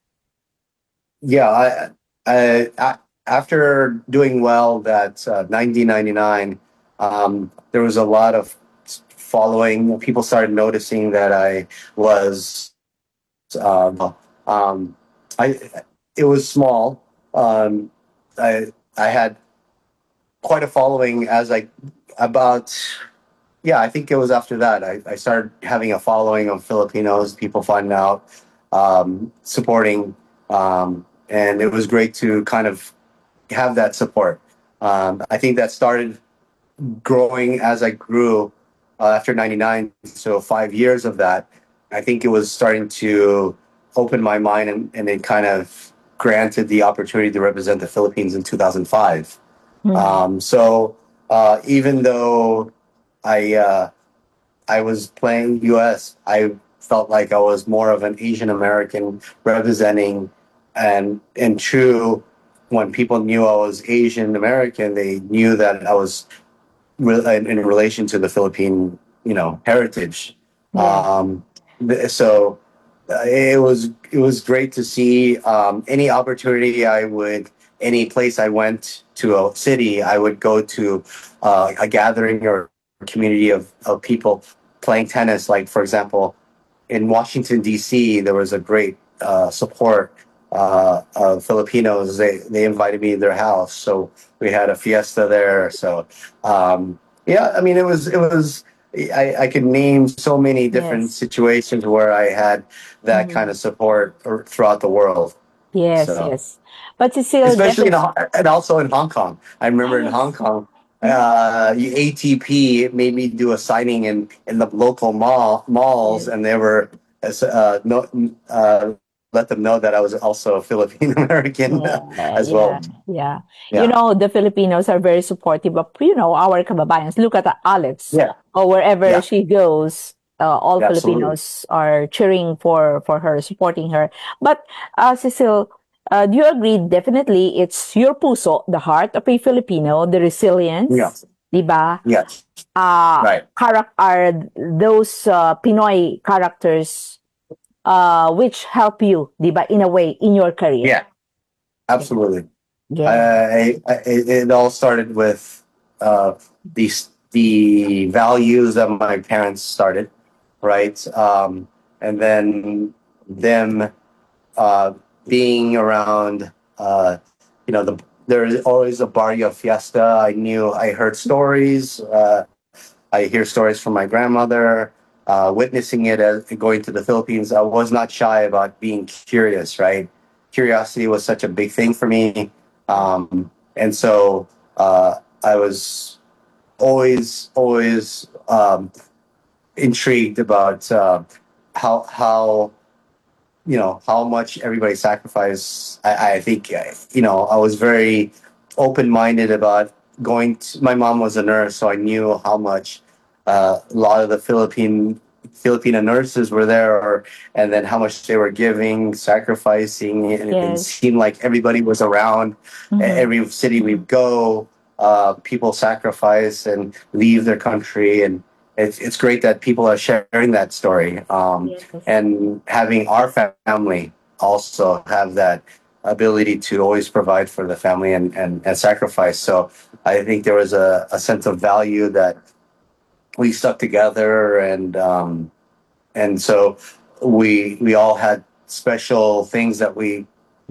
Yeah, I, I, I after doing well that uh, nineteen ninety-nine, um, there was a lot of following. People started noticing that I was, um, um, I, it was small. Um, I, I had quite a following as I, about, yeah, I think it was after that. I, I started having a following of Filipinos, people finding out, um, supporting, um, and it was great to kind of have that support. Um, I think that started growing as I grew uh, after ninety-nine. So five years of that, I think it was starting to open my mind, and, and it kind of granted the opportunity to represent the Philippines in two thousand five. Mm. Um, so uh, even though I uh, I was playing U S, I felt like I was more of an Asian American representing, and and true, when people knew I was Asian American, they knew that I was re- in, in relation to the Philippine, you know, heritage. Um, th- so uh, it was it was great to see um, any opportunity I would, any place I went to a city, I would go to uh, a gathering or community of, of people playing tennis. Like, for example, in Washington, D C, there was a great uh, support uh, of Filipinos. They, they invited me to their house. So we had a fiesta there. So, um, yeah, I mean, it was, it was, I, I could name so many different Yes. situations where I had that kind of support or- throughout the world. Yes, So- yes. But Cecile, Especially in, definitely- Hong- and also in Hong Kong. I remember in Hong Kong, uh, A T P made me do a signing in, in the local mall malls, and they were uh, no, uh, let them know that I was also a Filipino American as yeah, well. Yeah. Yeah. You know, the Filipinos are very supportive of, you know, our kababayans. Look at Alex. Yeah. Or wherever Yeah. she goes, uh, all Yeah, absolutely. Filipinos are cheering for, for her, supporting her. But, uh, Cecile, uh, do you agree? Definitely, it's your puso, the heart of a Filipino, the resilience. Yeah. Diba? Yes. Uh, Right. charac- are those uh, Pinoy characters uh, which help you, diba, in a way, in your career. Yeah, absolutely. Yeah. I, I, it, it all started with uh, these the values that my parents started, right? Um, and then them uh, being around, uh, you know, the there's always a barrio fiesta. I knew, I heard stories. Uh, I hear stories from my grandmother. Uh, witnessing it as going to the Philippines, I was not shy about being curious, right? Curiosity was such a big thing for me. Um, and so uh, I was always, always um, intrigued about uh, how, how, you know, how much everybody sacrificed. I, I think, you know, I was very open-minded about going to, my mom was a nurse, so I knew how much uh, a lot of the Philippine Filipino nurses were there, or, and then how much they were giving, sacrificing, and it Yes. seemed like everybody was around. Mhm. Every city we go, uh, people sacrifice and leave their country, and it's it's great that people are sharing that story, um, Yes. and having our family also have that ability to always provide for the family and, and, and sacrifice. So I think there was a, a sense of value that we stuck together, and um, and so we we all had special things that we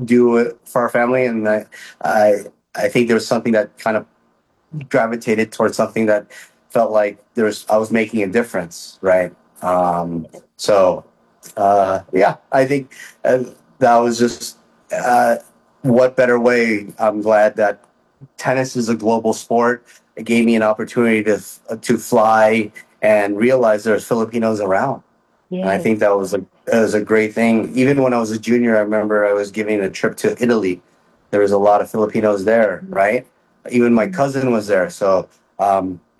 do for our family, and I I, I think there was something that kind of gravitated towards something that felt like there's I was making a difference, right? Um, so uh, yeah, I think uh, that was just uh, what better way. I'm glad that tennis is a global sport. it gave me an opportunity to to fly and realize there's Filipinos around. And I think that was a that was a great thing. Even when I was a junior, I remember I was giving a trip to Italy. There was a lot of Filipinos there, right? Even my cousin was there. So um,